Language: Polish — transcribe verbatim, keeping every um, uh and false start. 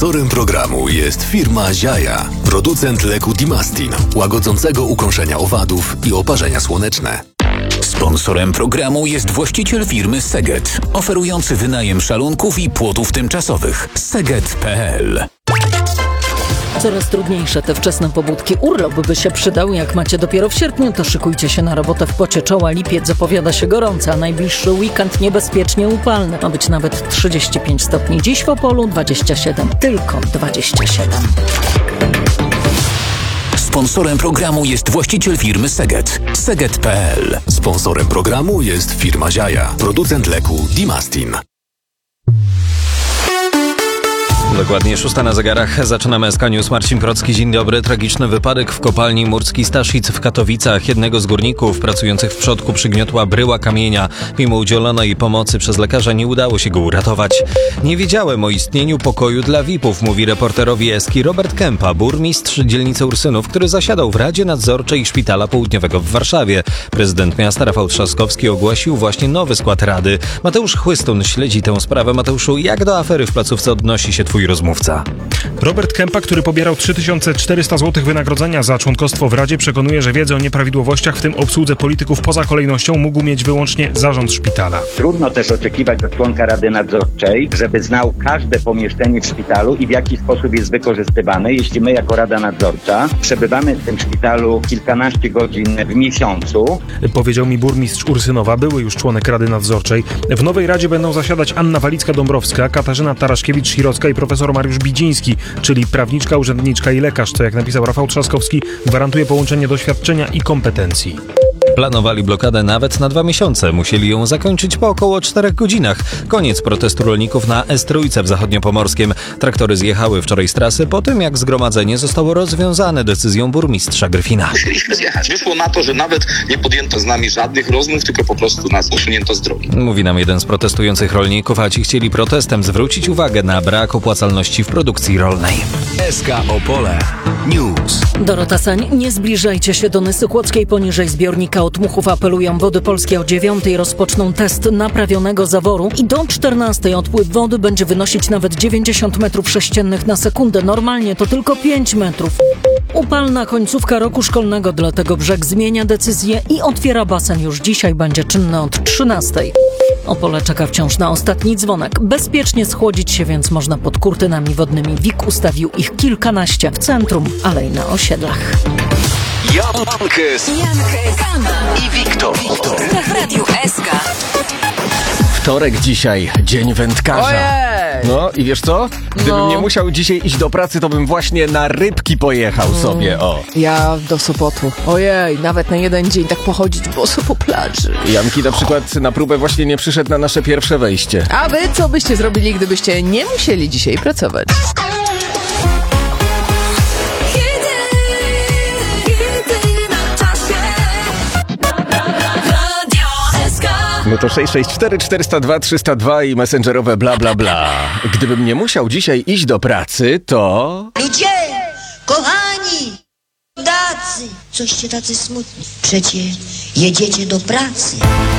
Sponsorem programu jest firma Ziaja, producent leku Dimastin, łagodzącego ukąszenia owadów i oparzenia słoneczne. Sponsorem programu jest właściciel firmy Seget, oferujący wynajem szalunków i płotów tymczasowych. seget kropka pe el. Coraz trudniejsze te wczesne pobudki. Urlop by się przydał. Jak macie dopiero w sierpniu, to szykujcie się na robotę w pocie czoła. Lipiec zapowiada się gorąco, a najbliższy weekend niebezpiecznie upalny. Ma być nawet trzydzieści pięć stopni. Dziś w Opolu dwadzieścia siedem. Tylko dwadzieścia siedem. Sponsorem programu jest właściciel firmy Seget. seget kropka pe el. Sponsorem programu jest firma Ziaja, producent leku Dimastin. Dokładnie szósta na zegarach. Zaczynamy S K News. Marcin Procki, dzień dobry. Tragiczny wypadek w kopalni Murski Staszic w Katowicach. Jednego z górników pracujących w przodku przygniotła bryła kamienia. Mimo udzielonej pomocy przez lekarza nie udało się go uratować. Nie wiedziałem o istnieniu pokoju dla V I P-ów, mówi reporterowi Eski Robert Kępa, burmistrz dzielnicy Ursynów, który zasiadał w Radzie Nadzorczej Szpitala Południowego w Warszawie. Prezydent miasta Rafał Trzaskowski ogłosił właśnie nowy skład Rady. Mateusz Chłystun śledzi tę sprawę. Mateuszu, jak do afery w placówce odnosi się twój rozmówca? Robert Kępa, który pobierał trzy tysiące czterysta złotych wynagrodzenia za członkostwo w Radzie, przekonuje, że wiedzę o nieprawidłowościach, w tym obsłudze polityków poza kolejnością, mógł mieć wyłącznie zarząd szpitala. Trudno też oczekiwać od członka Rady Nadzorczej, żeby znał każde pomieszczenie w szpitalu i w jaki sposób jest wykorzystywane, jeśli my jako Rada Nadzorcza przebywamy w tym szpitalu kilkanaście godzin w miesiącu. Powiedział mi burmistrz Ursynowa, były już członek Rady Nadzorczej. W nowej Radzie będą zasiadać Anna Walicka-Dąbrowska, Katarzyna Taraszkiewicz-Sirocka i profesor Mariusz Bidziński, czyli prawniczka, urzędniczka i lekarz, co jak napisał Rafał Trzaskowski, gwarantuje połączenie doświadczenia i kompetencji. Planowali blokadę nawet na dwa miesiące. Musieli ją zakończyć po około czterech godzinach. Koniec protestu rolników na S trzy w Zachodniopomorskiem. Traktory zjechały wczoraj z trasy po tym, jak zgromadzenie zostało rozwiązane decyzją burmistrza Gryfina. Musieliśmy zjechać. Wyszło na to, że nawet nie podjęto z nami żadnych rozmów, tylko po prostu nas usunięto z drogi. Mówi nam jeden z protestujących rolników, a ci chcieli protestem zwrócić uwagę na brak opłacalności w produkcji rolnej. S K Opole News. Dorota Sań, nie zbliżajcie się do Nysy Kłodzkiej poniżej zbiornika odmuchów. Apelują Wody Polskie. O dziewiątej rozpoczną test naprawionego zaworu i do czternastej odpływ wody będzie wynosić nawet dziewięćdziesiąt metrów sześciennych na sekundę. Normalnie to tylko pięć metrów. Upalna końcówka roku szkolnego, dlatego Brzeg zmienia decyzję i otwiera basen. Już dzisiaj będzie czynny od trzynastej. Opole czeka wciąż na ostatni dzwonek. Bezpiecznie schłodzić się więc można pod kurtynami wodnymi. W I K ustawił ich kilkanaście w centrum, ale i na osiedlach. Jankes, Jankes i Wiktor. w Radiu S K. Wtorek dzisiaj, dzień wędkarza. Ojej! No i wiesz co? Gdybym No. nie musiał dzisiaj iść do pracy, to bym właśnie na rybki pojechał sobie, o. Ja do Sopotu. Ojej, nawet na jeden dzień tak pochodzić boso po plaży. Janki na przykład na próbę właśnie nie przyszedł na nasze pierwsze wejście. A wy co byście zrobili, gdybyście nie musieli dzisiaj pracować? No to sześć sześć cztery czterysta dwa trzysta dwa i messengerowe bla bla bla. Gdybym nie musiał dzisiaj iść do pracy, to... Ludzie, kochani, dacy, coście tacy smutni. Przecie jedziecie do pracy.